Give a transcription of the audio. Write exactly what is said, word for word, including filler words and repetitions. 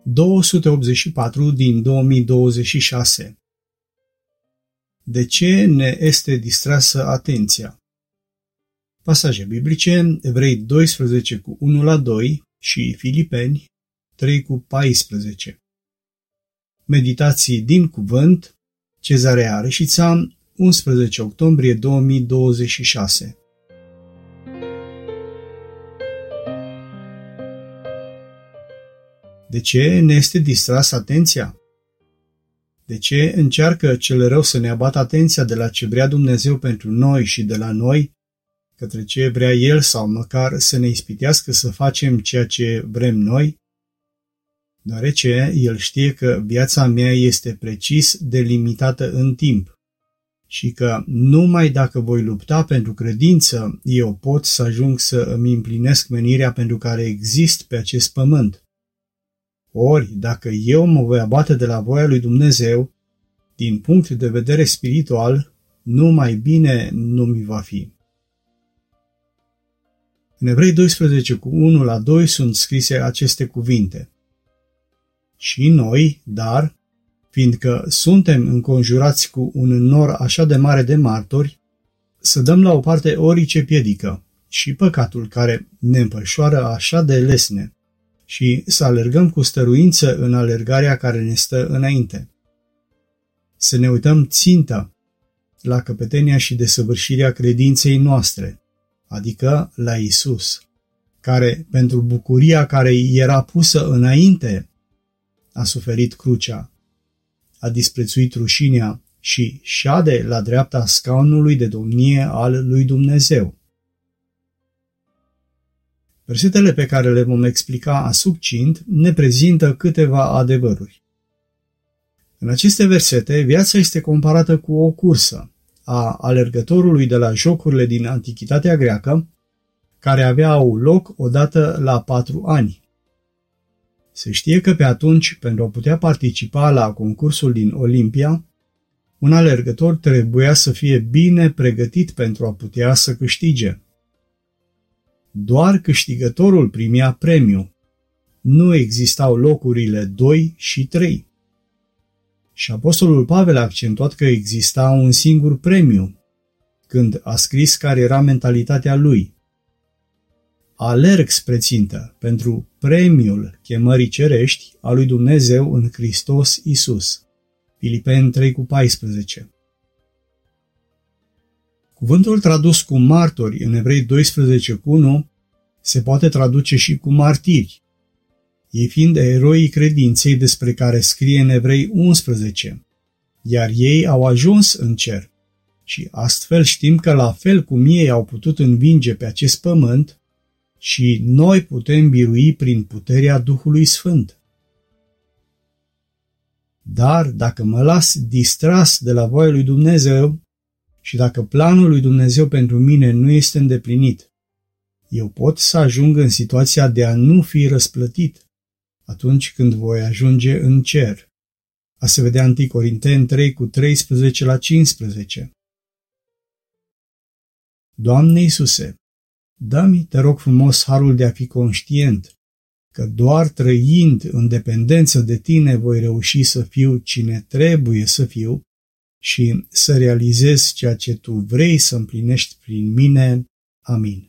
două sute optzeci și patru din două mii douăzeci și șase. De ce ne este distrasă atenția? Pasaje biblice, Evrei doisprezece cu unu la doi și Filipeni trei cu paisprezece. Meditații din cuvânt, Cezarea Reșița, unsprezece octombrie două mii douăzeci și șase. De ce ne este distrasă atenția? De ce încearcă cel rău să ne abată atenția de la ce vrea Dumnezeu pentru noi și de la noi către ce vrea El sau măcar să ne ispitească să facem ceea ce vrem noi? Deoarece El știe că viața mea este precis delimitată în timp și că numai dacă voi lupta pentru credință, eu pot să ajung să îmi împlinesc menirea pentru care exist pe acest pământ. Ori, dacă eu mă voi abate de la voia lui Dumnezeu, din punct de vedere spiritual, numai bine nu mi va fi. În Evrei doisprezece cu unu la doi sunt scrise aceste cuvinte. Și noi, dar, fiindcă suntem înconjurați cu un nor așa de mare de martori, să dăm la o parte orice piedică și păcatul care ne împășoară așa de lesne și să alergăm cu stăruință în alergarea care ne stă înainte. Să ne uităm țintă la căpetenia și desăvârșirea credinței noastre, adică la Isus, care, pentru bucuria care îi era pusă înainte, a suferit crucea, a disprețuit rușinea și șade la dreapta scaunului de domnie al lui Dumnezeu. Versetele pe care le vom explica succint ne prezintă câteva adevăruri. În aceste versete, viața este comparată cu o cursă a alergătorului de la jocurile din Antichitatea greacă, care aveau loc odată la patru ani. Se știe că pe atunci, pentru a putea participa la concursul din Olimpia, un alergător trebuia să fie bine pregătit pentru a putea să câștige. Doar câștigătorul primea premiu. Nu existau locurile doi și trei. Și apostolul Pavel a accentuat că exista un singur premiu, când a scris care era mentalitatea lui. Alerg spre țintă pentru premiul chemării cerești a lui Dumnezeu în Hristos Iisus. Filipeni trei cu paisprezece. Cuvântul tradus cu martori în Evrei doisprezece cu unu se poate traduce și cu martiri, ei fiind eroii credinței despre care scrie în Evrei unsprezece, iar ei au ajuns în cer și astfel știm că la fel cum ei au putut învinge pe acest pământ, și noi putem birui prin puterea Duhului Sfânt. Dar dacă mă las distras de la voia lui Dumnezeu și dacă planul lui Dumnezeu pentru mine nu este îndeplinit, eu pot să ajung în situația de a nu fi răsplătit atunci când voi ajunge în cer. A se vedea întâi Corinteni trei cu treisprezece la cincisprezece. Doamne Iisuse, dă-mi, te rog frumos, harul de a fi conștient că doar trăind în dependență de tine voi reuși să fiu cine trebuie să fiu și să realizez ceea ce tu vrei să împlinești prin mine. Amin.